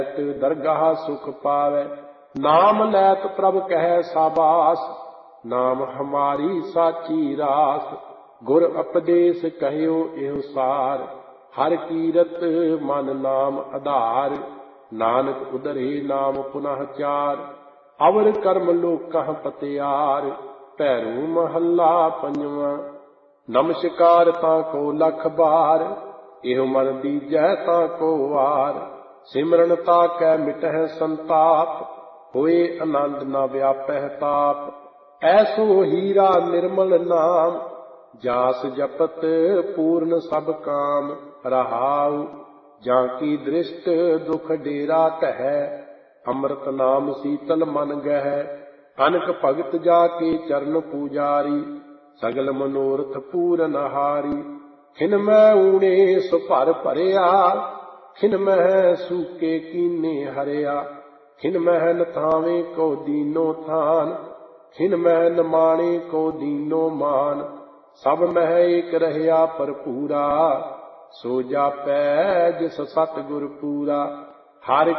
दरगाह सुख पावे। नाम लैत प्रभ कहे साबास, नाम हमारी साची रास। गुर उपदेश कहयो एहो सार, हर कीरत मन नाम आधार। नानक उदरे नाम पुनः चार, अवर कर्म लोकह पतियार। भैरू महला पंजवा। नमस्कार ताको लख बार, एहो मन दीजै ताको वार। सिमरन ताकै मिटह संताप, होए आनंद न व्यापह ताप। ऐसो हीरा निर्मल नाम, जास जपत पूर्ण सब काम। रहाउ जाकी दृष्ट दुख डेरा टहै, अमृत नाम शीतल मन गह। अनक भगत जाके चरण पूजारी, सगल मनोरथ पूरन हारी। खिन मैं ऊणे सो भर भरिया, खिन मह सूके कीने हरिया। खिन मह नथावे को दीनो थान, खिन मह नमाणे को दीनो मान। सब मह एक रहया भरपूरा, सो जापै जिस सतगुर पूरा। हर